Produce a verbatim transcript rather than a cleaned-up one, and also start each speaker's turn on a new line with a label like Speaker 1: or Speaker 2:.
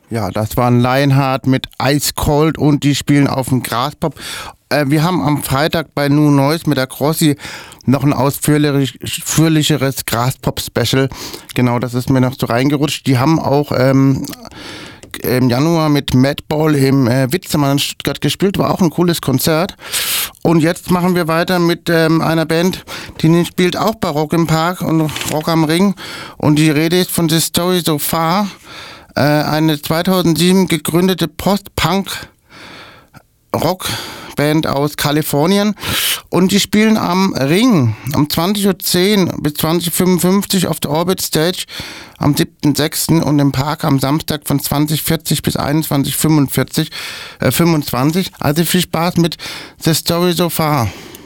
Speaker 1: Ja, das war ein Lionheart mit Ice Cold und die spielen auf dem Graspop. Äh, wir haben am Freitag bei New Noise mit der Crossi noch ein ausführlich, ausführlicheres Graspop-Special. Genau, das ist mir noch so reingerutscht. Die haben auch ähm, im Januar mit Madball im äh, Witzemann in Stuttgart gespielt. War auch ein cooles Konzert. Und jetzt machen wir weiter mit ähm, einer Band, die spielt auch bei Rock im Park und Rock am Ring. Und die Rede ist von The Story So Far. Eine zweitausendsieben gegründete Post-Punk-Rockband aus Kalifornien und die spielen am Ring um zwanzig Uhr zehn bis zwanzig Uhr fünfundfünfzig auf der Orbit Stage am siebten sechsten und im Park am Samstag von zwanzig Uhr vierzig bis einundzwanzig Uhr fünfundvierzig, äh, fünfundzwanzig. Also viel Spaß mit The Story So Far.